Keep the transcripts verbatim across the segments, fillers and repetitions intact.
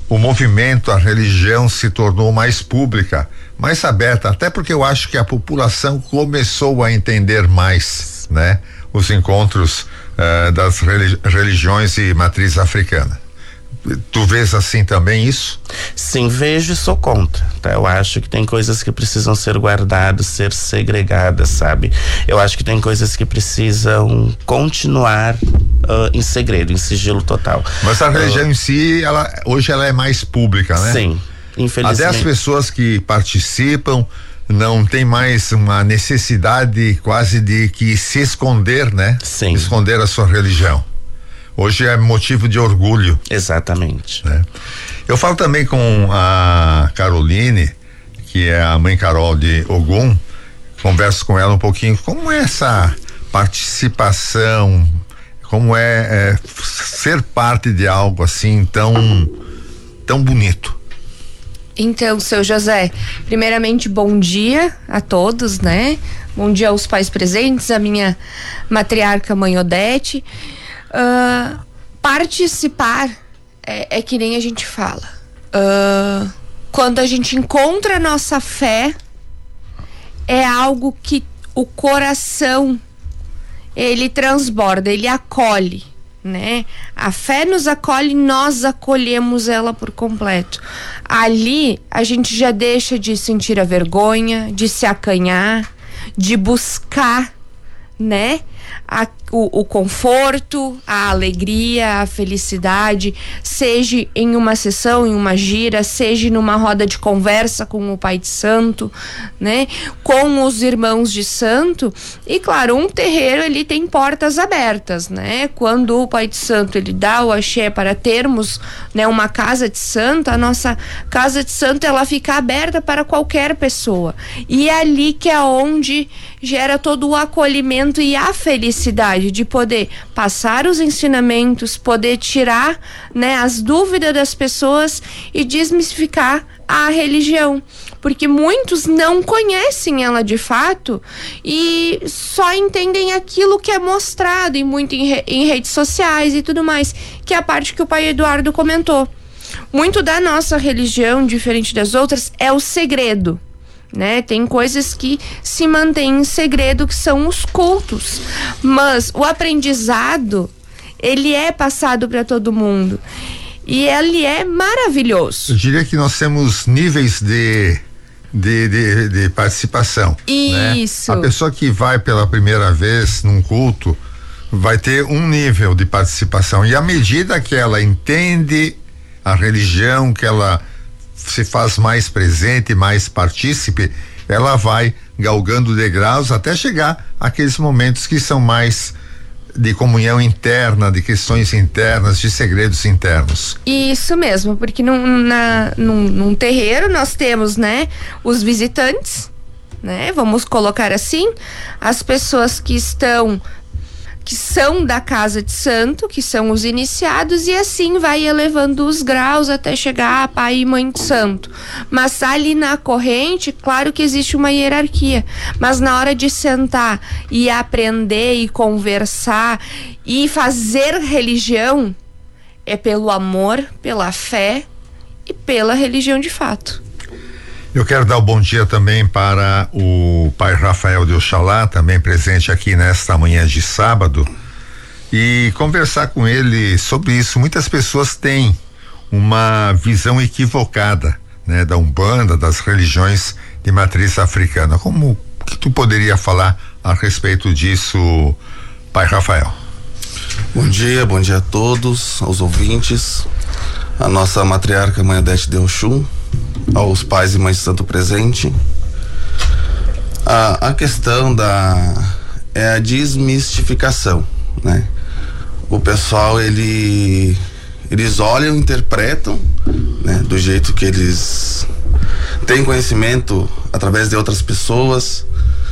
o movimento, a religião se tornou mais pública, mais aberta, até porque eu acho que a população começou a entender mais, né? Os encontros uh, das religiões e matriz africana. Tu vês assim também isso? Sim, vejo e sou contra, tá? Eu acho que tem coisas que precisam ser guardadas, ser segregadas, sabe? Eu acho que tem coisas que precisam continuar uh, em segredo, em sigilo total. Mas a religião uh, em si, ela, hoje ela é mais pública, né? Sim, infelizmente. Até as pessoas que participam não tem mais uma necessidade quase de que se esconder, né? Sim. Esconder a sua religião. Hoje é motivo de orgulho. Exatamente. Né? Eu falo também com a Caroline, que é a mãe Carol de Ogum, converso com ela um pouquinho, como é essa participação, como é, é ser parte de algo assim tão, tão bonito. Então, seu José, primeiramente, bom dia a todos, né? Bom dia aos pais presentes, a minha matriarca mãe Odete. Uh, participar é, é que nem a gente fala. Uh, quando a gente encontra a nossa fé, é algo que o coração ele transborda, ele acolhe, né? A fé nos acolhe, nós acolhemos ela por completo. Ali a gente já deixa de sentir a vergonha, de se acanhar, de buscar, né? A, o, o conforto, a alegria, a felicidade, seja em uma sessão, em uma gira, seja numa roda de conversa com o pai de santo, né? Com os irmãos de santo. E claro, um terreiro ele tem portas abertas, né? Quando o pai de santo ele dá o axé para termos, né, uma casa de santo, a nossa casa de santo ela fica aberta para qualquer pessoa. E é ali que é onde gera todo o acolhimento e a felicidade de poder passar os ensinamentos, poder tirar, né, as dúvidas das pessoas e desmistificar a religião, porque muitos não conhecem ela de fato e só entendem aquilo que é mostrado e muito em, re, em redes sociais e tudo mais, que é a parte que o pai Eduardo comentou. Muito da nossa religião, diferente das outras, é o segredo, né? Tem coisas que se mantêm em segredo, que são os cultos, mas o aprendizado ele é passado para todo mundo e ele é maravilhoso. Eu diria que nós temos níveis de de, de, de participação. Isso. Né? A pessoa que vai pela primeira vez num culto vai ter um nível de participação e à medida que ela entende a religião, que ela se faz mais presente, mais partícipe, ela vai galgando degraus até chegar àqueles momentos que são mais de comunhão interna, de questões internas, de segredos internos. Isso mesmo, porque num, na, num, num terreiro nós temos, né, os visitantes, né, vamos colocar assim, as pessoas que estão que são da casa de santo, que são os iniciados, e assim vai elevando os graus até chegar a pai e mãe de santo. Mas ali na corrente, claro que existe uma hierarquia, mas na hora de sentar e aprender e conversar e fazer religião, é pelo amor, pela fé e pela religião de fato. Eu quero dar o bom dia também para o pai Rafael de Oxalá, também presente aqui nesta manhã de sábado, e conversar com ele sobre isso. Muitas pessoas têm uma visão equivocada, né, da Umbanda, das religiões de matriz africana. Como que tu poderia falar a respeito disso, pai Rafael? Bom dia, bom dia a todos, aos ouvintes, a nossa matriarca mãe Odete de Oxum, aos pais e mães de santo presente. A, a questão da é a desmistificação, né? O pessoal ele eles olham, interpretam, né, do jeito que eles têm conhecimento através de outras pessoas,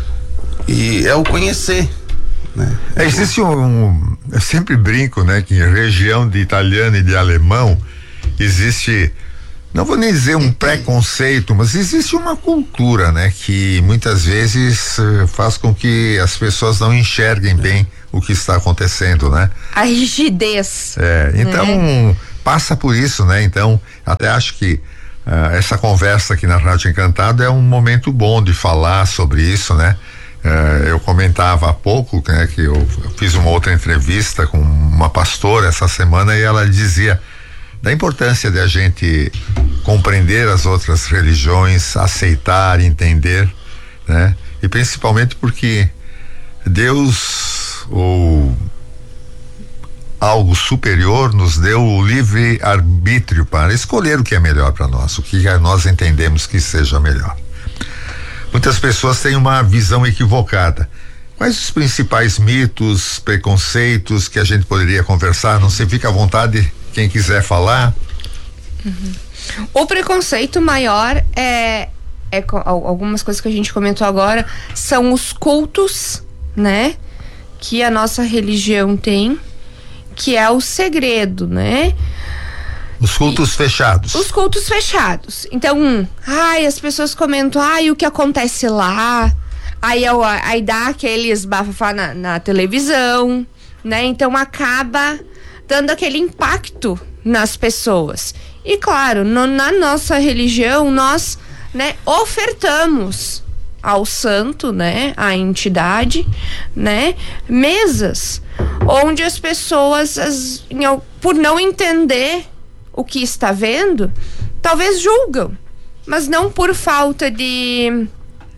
e é o conhecer, né? É, existe um, um eu sempre brinco, né, que em região de italiano e de alemão existe, não vou nem dizer um preconceito, mas existe uma cultura, né, que muitas vezes uh, faz com que as pessoas não enxerguem bem o que está acontecendo, né? A rigidez. É, então, né? passa por isso, né? Então, até acho que uh, essa conversa aqui na Rádio Encantado é um momento bom de falar sobre isso, né? Uh, eu comentava há pouco, né, que eu, eu fiz uma outra entrevista com uma pastora essa semana e ela dizia da importância de a gente compreender as outras religiões, aceitar, entender, né? E principalmente porque Deus ou algo superior nos deu o livre arbítrio para escolher o que é melhor para nós, o que nós entendemos que seja melhor. Muitas pessoas têm uma visão equivocada. Quais os principais mitos, preconceitos que a gente poderia conversar? Não se fica à vontade, quem quiser falar. Uhum. O preconceito maior é, é algumas coisas que a gente comentou agora, são os cultos, né? Que a nossa religião tem, que é o segredo, né? Os cultos e, fechados. Os cultos fechados. Então, ai, as pessoas comentam, ai, o que acontece lá? Aí, aí dá aqueles bafafá na, na televisão, né? Então acaba dando aquele impacto nas pessoas. E claro, no, na nossa religião, nós, né, ofertamos ao santo, né, à entidade, né, mesas onde as pessoas, as, por não entender o que está vendo, talvez julgam, mas não por falta de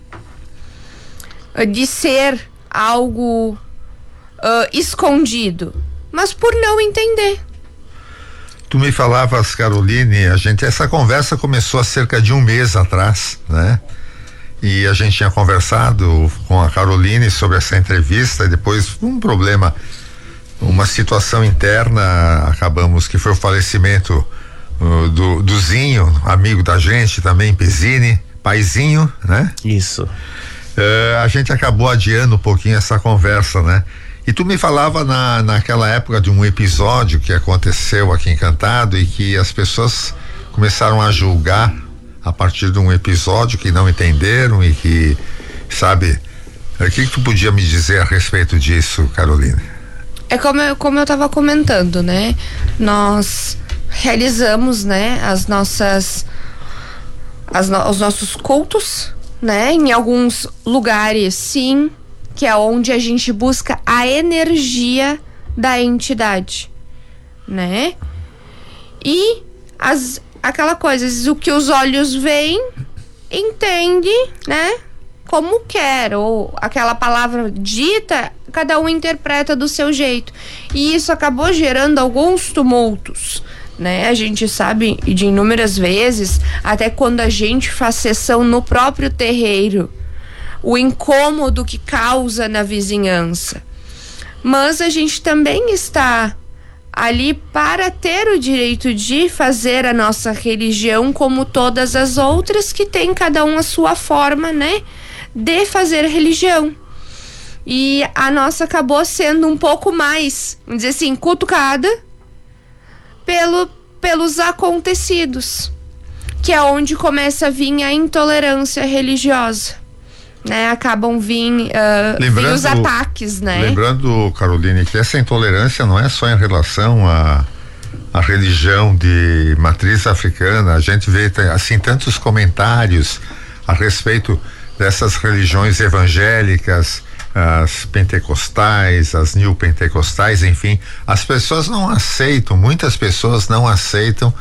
de ser algo uh, escondido, mas por não entender. Tu me falavas, Caroline, a gente, essa conversa começou há cerca de um mês atrás, né? E a gente tinha conversado com a Caroline sobre essa entrevista e depois um problema, uma situação interna, acabamos que foi o falecimento uh, do, do Zinho, amigo da gente também, Pezzini, paizinho, né? Isso. Uh, a gente acabou adiando um pouquinho essa conversa, né? E tu me falava na, naquela época de um episódio que aconteceu aqui em Encantado e que as pessoas começaram a julgar a partir de um episódio que não entenderam e que, sabe, o que, que tu podia me dizer a respeito disso, Caroline? É como eu, como eu tava comentando, né? Nós realizamos, né, as nossas as no, os nossos cultos, né? Em alguns lugares, sim, que é onde a gente busca a energia da entidade, né? E as, aquela coisa, o que os olhos veem, entende, né? Como quer, ou aquela palavra dita, cada um interpreta do seu jeito. E isso acabou gerando alguns tumultos, né? A gente sabe de inúmeras vezes, até quando a gente faz sessão no próprio terreiro, o incômodo que causa na vizinhança. Mas a gente também está ali para ter o direito de fazer a nossa religião como todas as outras, que tem cada um a sua forma, né, de fazer religião. E a nossa acabou sendo um pouco mais, vamos dizer assim, cutucada pelo, pelos acontecidos, que é onde começa a vir a intolerância religiosa. Né, acabam vindo uh, os ataques, né? Lembrando, Caroline, que essa intolerância não é só em relação à a, a religião de matriz africana. A gente vê assim tantos comentários a respeito dessas religiões evangélicas, as pentecostais, as neopentecostais, enfim. As pessoas não aceitam, muitas pessoas não aceitam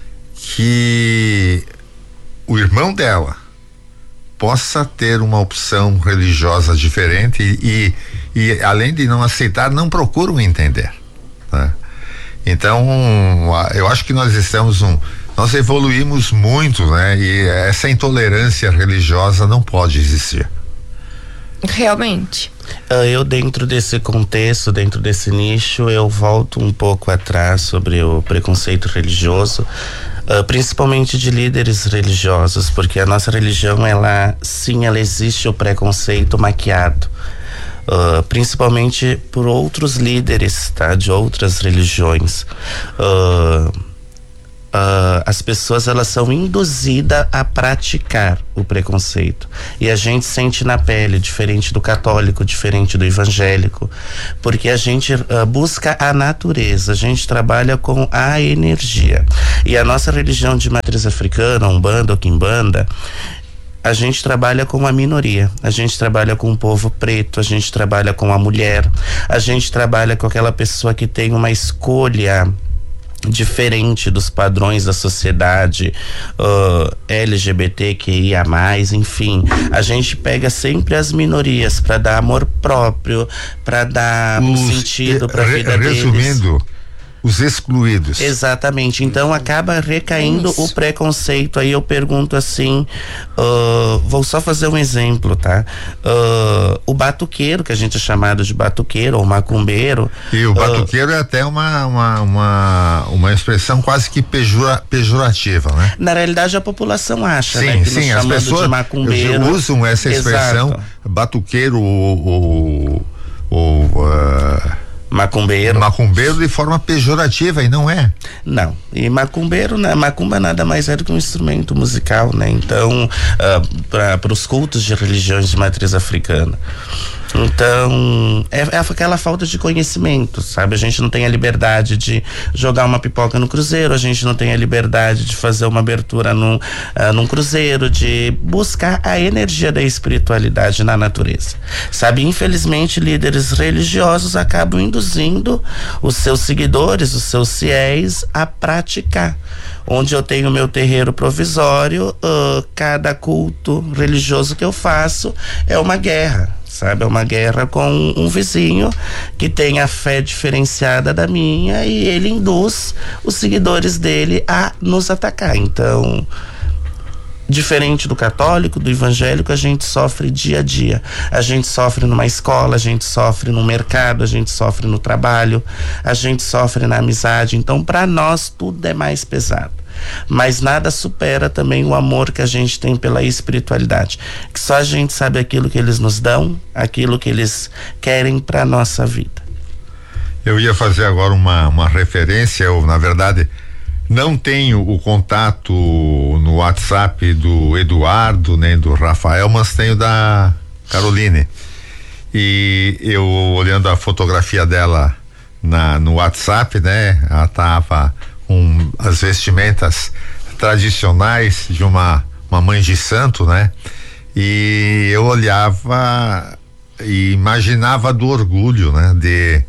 que o irmão dela possa ter uma opção religiosa diferente e, e, e além de não aceitar, não procuram entender, né? Então, eu acho que nós estamos um, nós evoluímos muito, né? E essa intolerância religiosa não pode existir. Realmente. Eu, dentro desse contexto, dentro desse nicho, eu volto um pouco atrás sobre o preconceito religioso, uh, principalmente de líderes religiosos, porque a nossa religião, ela, sim, ela existe o preconceito maquiado, uh, principalmente por outros líderes, tá? De outras religiões. Uh, Uh, as pessoas elas são induzidas a praticar o preconceito e a gente sente na pele, diferente do católico, diferente do evangélico, porque a gente uh, busca a natureza, a gente trabalha com a energia, e a nossa religião de matriz africana, Umbanda ou Quimbanda, a gente trabalha com a minoria, a gente trabalha com o povo preto, a gente trabalha com a mulher, a gente trabalha com aquela pessoa que tem uma escolha diferente dos padrões da sociedade, uh, L G B T Q I A mais, enfim, a gente pega sempre as minorias para dar amor próprio, para dar um sentido para a vida deles. Resumindo, os excluídos. Exatamente, então acaba recaindo Isso. o preconceito. Aí eu pergunto assim, uh, vou só fazer um exemplo, tá? Uh, o batuqueiro, que a gente é chamado de batuqueiro ou macumbeiro. E o batuqueiro uh, é até uma, uma, uma, uma expressão quase que pejora, pejorativa, né? Na realidade a população acha, sim, né? Que sim, nos as pessoas de macumbeiro, usam essa expressão, Exato. batuqueiro ou, ou, ou uh, macumbeiro. Macumbeiro de forma pejorativa, e não é? Não. E macumbeiro, né? Macumba nada mais é do que um instrumento musical, né? Então, uh, para os cultos de religiões de matriz africana. Então, é, é aquela falta de conhecimento, sabe? A gente não tem a liberdade de jogar uma pipoca no cruzeiro, a gente não tem a liberdade de fazer uma abertura num, uh, num cruzeiro, de buscar a energia da espiritualidade na natureza, sabe? Infelizmente, líderes religiosos acabam induzindo os seus seguidores, os seus fiéis a praticar. Onde eu tenho meu terreiro provisório, uh, cada culto religioso que eu faço é uma guerra, sabe? É uma guerra com um vizinho que tem a fé diferenciada da minha, e ele induz os seguidores dele a nos atacar. Então, diferente do católico, do evangélico, a gente sofre dia a dia. A gente sofre numa escola, a gente sofre no mercado, a gente sofre no trabalho, a gente sofre na amizade. Então, para nós, tudo é mais pesado. Mas nada supera também o amor que a gente tem pela espiritualidade, que só a gente sabe aquilo que eles nos dão, aquilo que eles querem para nossa vida. Eu ia fazer agora uma, uma referência, eu na verdade não tenho o contato no WhatsApp do Eduardo nem do Rafael, mas tenho da Caroline, e eu olhando a fotografia dela na, no WhatsApp, né, ela tava com as vestimentas tradicionais de uma, uma mãe de santo, né? E eu olhava e imaginava do orgulho, né? De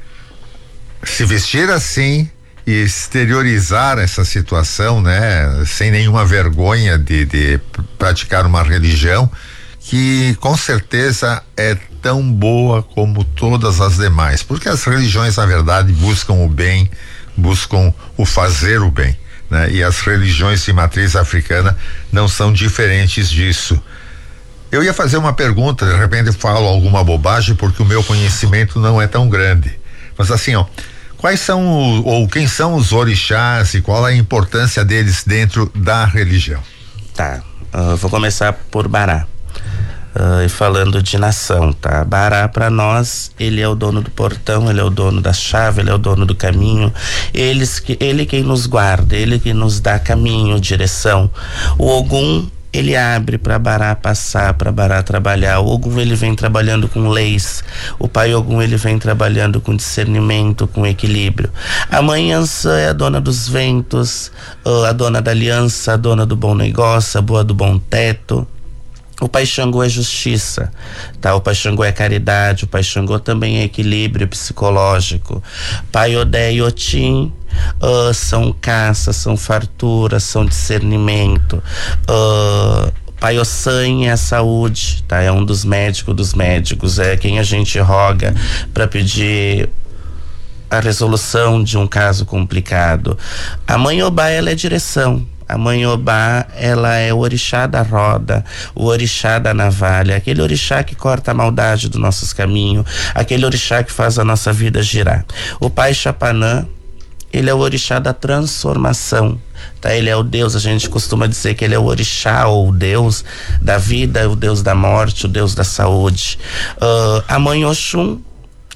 se vestir assim e exteriorizar essa situação, né? Sem nenhuma vergonha de, de praticar uma religião que com certeza é tão boa como todas as demais, porque as religiões na verdade buscam o bem, buscam o fazer o bem, né? E as religiões de matriz africana não são diferentes disso. Eu ia fazer uma pergunta, de repente eu falo alguma bobagem porque o meu conhecimento não é tão grande, mas assim, ó, quais são o, ou quem são os orixás e qual a importância deles dentro da religião? Tá, uh, vou começar por Bará. Uh, e falando de nação, tá? Bará, para nós, ele é o dono do portão, ele é o dono da chave, ele é o dono do caminho, eles que, ele quem nos guarda, ele que nos dá caminho, direção. O Ogum, ele abre para Bará passar, para Bará trabalhar. O Ogum, ele vem trabalhando com leis. O pai Ogum, ele vem trabalhando com discernimento, com equilíbrio. A mãe Ansã é a dona dos ventos, uh, a dona da aliança, a dona do bom negócio, a boa do bom teto. O Pai Xangô é justiça, tá? O Pai Xangô é caridade, o Pai Xangô também é equilíbrio psicológico. Pai Odé e Otim uh, são caça, são fartura, são discernimento. Uh, Pai Ossan é a saúde, tá? É um dos médicos dos médicos, é quem a gente roga para pedir a resolução de um caso complicado. A Mãe Obá, ela é direção. A Mãe Obá, ela é o orixá da roda, o orixá da navalha, aquele orixá que corta a maldade dos nossos caminhos, aquele orixá que faz a nossa vida girar. O Pai Chapanã, ele é o orixá da transformação, tá? Ele é o Deus, a gente costuma dizer que ele é o orixá ou o Deus da vida, o Deus da morte, o Deus da saúde. Uh, a Mãe Oxum,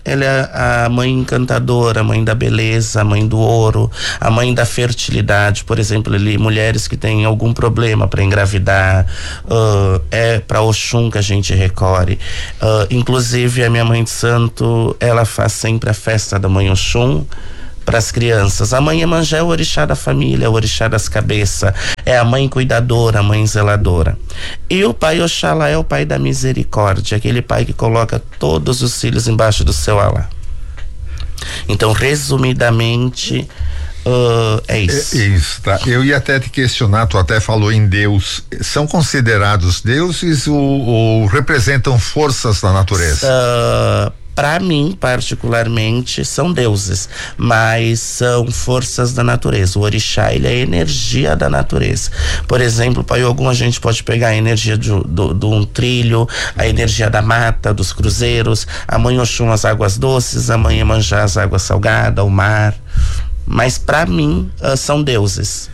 ela é a mãe encantadora, a mãe da beleza, a mãe do ouro, a mãe da fertilidade. Por exemplo, ali, mulheres que têm algum problema para engravidar, uh, é para Oxum que a gente recorre. Uh, inclusive, a minha mãe de santo, ela faz sempre a festa da mãe Oxum para as crianças. A mãe Iemanjá é o orixá da família, o orixá das cabeças, é a mãe cuidadora, a mãe zeladora. E o pai Oxalá é o pai da misericórdia, aquele pai que coloca todos os filhos embaixo do seu alá. Então, resumidamente, uh, é isso. É, isso, tá. Eu ia até te questionar, tu até falou em Deus. São considerados deuses ou, ou representam forças da natureza? Uh, Para mim, particularmente, são deuses, mas são forças da natureza. O orixá, ele é a energia da natureza. Por exemplo, para Ogum, a gente pode pegar a energia de, do, de um trilho, a energia da mata, dos cruzeiros, a mãe Oxum, as águas doces, a mãe Iemanjá, as águas salgadas, o mar. Mas, para mim, uh, são deuses.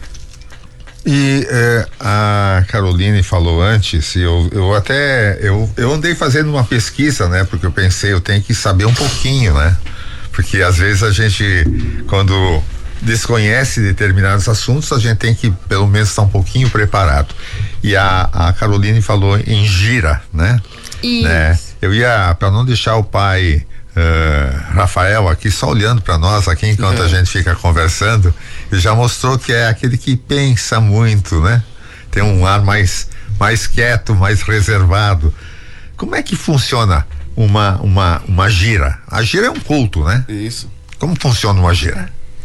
E eh, a Caroline falou antes, e eu, eu até eu, eu andei fazendo uma pesquisa, né? Porque eu pensei, eu tenho que saber um pouquinho, né? Porque às vezes a gente, quando desconhece determinados assuntos, a gente tem que pelo menos estar um pouquinho preparado. E a, a Caroline falou em gira, né? Isso. Né? Eu ia, para não deixar o pai Uh, Rafael aqui só olhando para nós aqui enquanto uhum. a gente fica conversando, ele já mostrou que é aquele que pensa muito, né? Tem um ar mais mais quieto, mais reservado. Como é que funciona uma uma uma gira? A gira é um culto, né? Isso. Como funciona uma gira?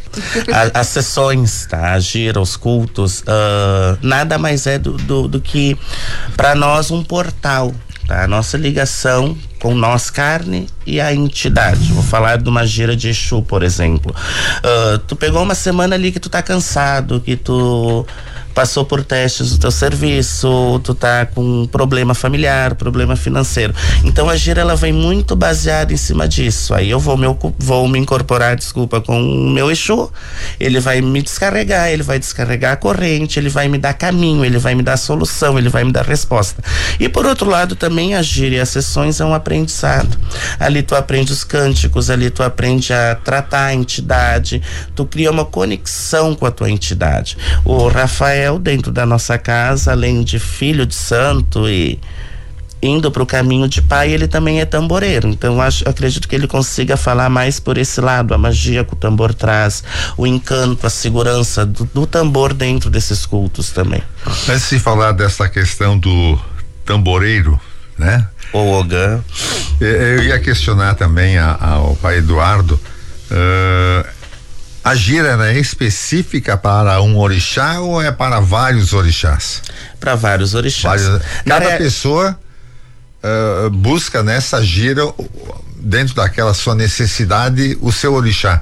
A, as sessões, tá? A gira, os cultos, uh, nada mais é do, do, do que para nós um portal. Tá? A nossa ligação com nós, carne e a entidade. Vou falar de uma gira de Exu, por exemplo. Uh, tu pegou uma semana ali que tu tá cansado, que tu passou por testes do teu serviço, tu tá com um problema familiar, problema financeiro. Então a gira, ela vem muito baseada em cima disso. Aí eu vou me, vou me incorporar, desculpa, com o meu Exu, ele vai me descarregar, ele vai descarregar a corrente, ele vai me dar caminho, ele vai me dar solução, ele vai me dar resposta. E por outro lado também a gira e as sessões é um aprendizado. Ali tu aprende os cânticos, ali tu aprende a tratar a entidade, tu cria uma conexão com a tua entidade. O Rafael, dentro da nossa casa, além de filho de santo e indo para o caminho de pai, ele também é tamboreiro. Então acho, acredito que ele consiga falar mais por esse lado, a magia que o tambor traz, o encanto, a segurança do, do tambor dentro desses cultos também. Antes de falar dessa questão do tamboreiro, né? O Ogã. Eu ia questionar também a, a, ao pai Eduardo. Uh, A gira é específica para um orixá ou é para vários orixás? Para vários orixás. Vários, cada é... pessoa uh, busca nessa gira, dentro daquela sua necessidade, o seu orixá.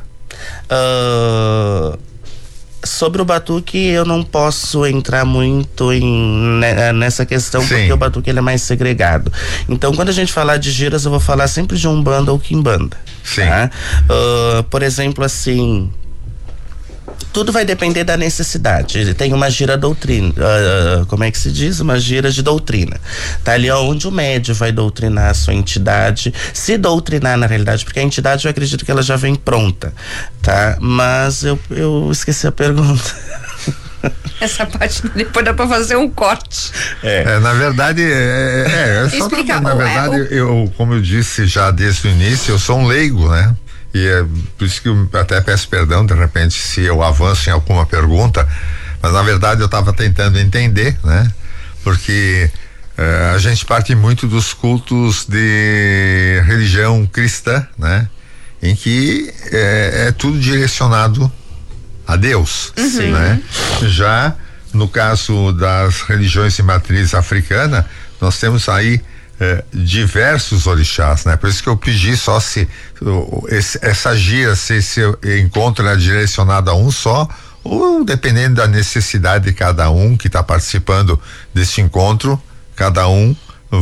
Uh, sobre o batuque, eu não posso entrar muito em, né, nessa questão. Sim. Porque o batuque, ele é mais segregado. Então, quando a gente falar de giras, eu vou falar sempre de Umbanda ou Quimbanda. Sim. Tá? Uh, por exemplo, assim, tudo vai depender da necessidade. Tem uma gira doutrina, uh, como é que se diz? Uma gira de doutrina. Tá ali onde o médium vai doutrinar a sua entidade, se doutrinar na realidade, porque a entidade eu acredito que ela já vem pronta, tá? Mas eu, eu esqueci a pergunta. Essa parte depois dá pra fazer um corte. É, é na verdade, é, é, é só Explica, na, na verdade, é, o... eu, como eu disse já desde o início, eu sou um leigo, né? E é por isso que eu até peço perdão, de repente, se eu avanço em alguma pergunta, mas na verdade eu estava tentando entender, né? Porque eh, a gente parte muito dos cultos de religião cristã, né? Em que é, é tudo direcionado a Deus, uhum. né? Já no caso das religiões de matriz africana, nós temos aí É, diversos orixás, né? Por isso que eu pedi só se o, esse, essa gira, se esse encontro é direcionado a um só, ou dependendo da necessidade de cada um que está participando desse encontro, cada um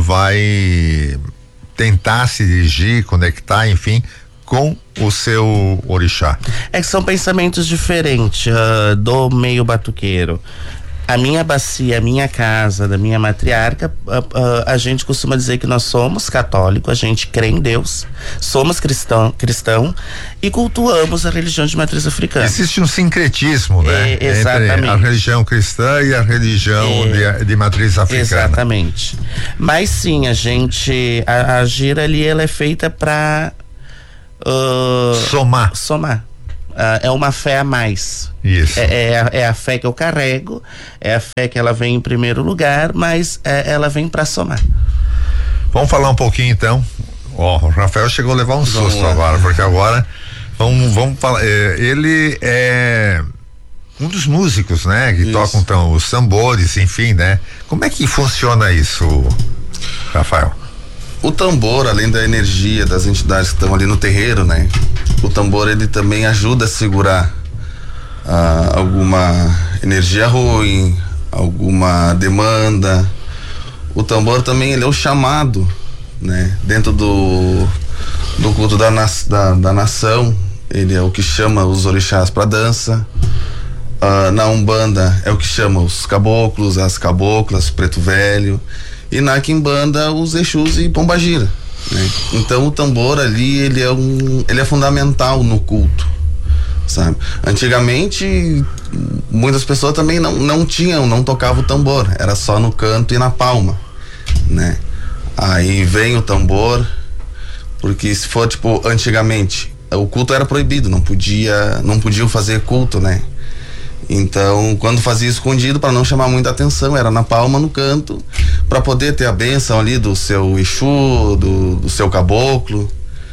vai tentar se dirigir, conectar, enfim, com o seu orixá. É que são pensamentos diferentes uh, do meio batuqueiro. a minha bacia, a minha casa, da minha matriarca, a, a, a gente costuma dizer que nós somos católicos, a gente crê em Deus, somos cristão, cristão e cultuamos a religião de matriz africana. Existe um sincretismo, né? É, exatamente. Entre a religião cristã e a religião é, de, de matriz africana. Exatamente. Mas sim, a gente, a, a gira ali, ela é feita para uh, somar. Somar. Uh, é uma fé a mais. Isso. É, é, a, é a fé que eu carrego, é a fé que ela vem em primeiro lugar, mas é, ela vem para somar. Vamos falar um pouquinho então. Ó, oh, o Rafael chegou a levar um vamos susto lá. agora, porque agora vamos, vamos falar. É, ele é um dos músicos, né? Que isso. tocam então, os tambores, enfim, né? Como é que funciona isso, Rafael? O tambor, além da energia das entidades que estão ali no terreiro, né? O tambor, ele também ajuda a segurar ah, alguma energia ruim, alguma demanda. O tambor também, ele é o chamado, né? Dentro do, do culto da, da, da nação, ele é o que chama os orixás para dança. Ah, na Umbanda, é o que chama os caboclos, as caboclas, preto velho. E na Quimbanda, os Exus e Pombagira, né? Então o tambor ali, ele é um, ele é fundamental no culto, sabe? Antigamente, muitas pessoas também não, não tinham, não tocavam o tambor, era só no canto e na palma, né? Aí vem o tambor, porque se for tipo, antigamente, o culto era proibido, não podia, não podiam fazer culto, né? Então, quando fazia escondido, para não chamar muita atenção, era na palma, no canto, para poder ter a bênção ali do seu Exu, do, do seu caboclo.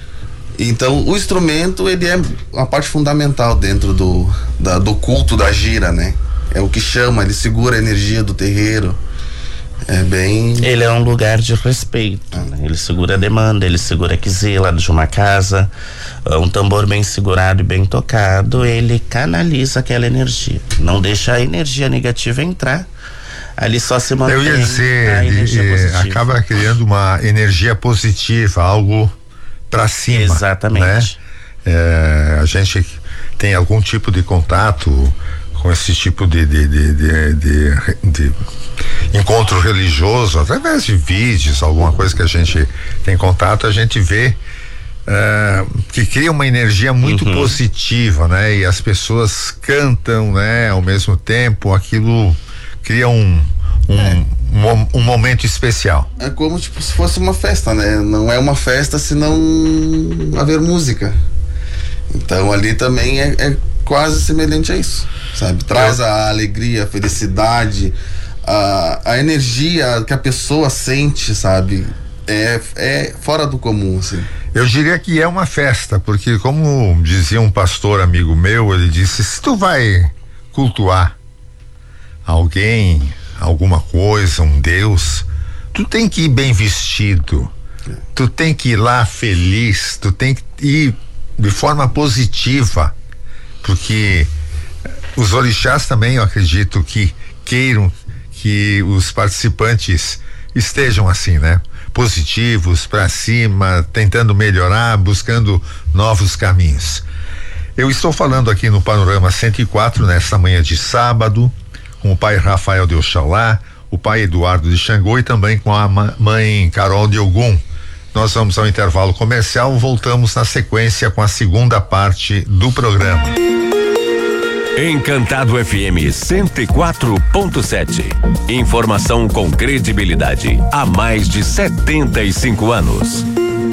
Então, o instrumento, ele é uma parte fundamental dentro do, da, do culto da gira, né? É o que chama, ele segura a energia do terreiro. É bem... Ele é um lugar de respeito, ah. né? Ele segura a demanda, ele segura a quizila de uma casa. Um tambor bem segurado e bem tocado, ele canaliza aquela energia, não deixa a energia negativa entrar, ali só se mantém. Eu ia dizer, a energia de, positiva. Acaba criando uma energia positiva, algo para cima. Exatamente. Né? É, a gente tem algum tipo de contato com esse tipo de, de, de, de, de, de encontro religioso, através de vídeos, alguma coisa que a gente tem contato, a gente vê Uh, que cria uma energia muito uhum. positiva, né? E as pessoas cantam, né? Ao mesmo tempo, aquilo cria um um, é. um, um momento especial. É como tipo se fosse uma festa, né? Não é uma festa se não haver música. Então ali também é, é quase semelhante a isso, sabe? Traz a alegria, a felicidade, a, a energia que a pessoa sente, sabe? É, é fora do comum, assim. Eu diria que é uma festa, porque como dizia um pastor amigo meu, ele disse, se tu vai cultuar alguém, alguma coisa, um Deus, tu tem que ir bem vestido, é. tu tem que ir lá feliz, tu tem que ir de forma positiva, porque os orixás também, eu acredito que queiram que os participantes estejam assim, né? Positivos, para cima, tentando melhorar, buscando novos caminhos. Eu estou falando aqui no Panorama cento e quatro, nesta manhã de sábado, com o pai Rafael de Oxalá, o pai Eduardo de Xangô e também com a mãe Carol de Ogum. Nós vamos ao intervalo comercial, voltamos na sequência com a segunda parte do programa. Encantado F M cento e quatro ponto sete. Informação com credibilidade há mais de setenta e cinco anos.